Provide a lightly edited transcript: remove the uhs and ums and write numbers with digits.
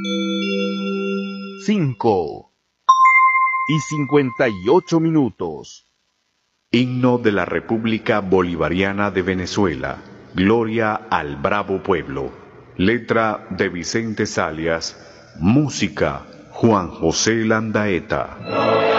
5:58. Himno de la República Bolivariana de Venezuela. Gloria al bravo pueblo. Letra de Vicente Zalias. Música Juan José Landaeta.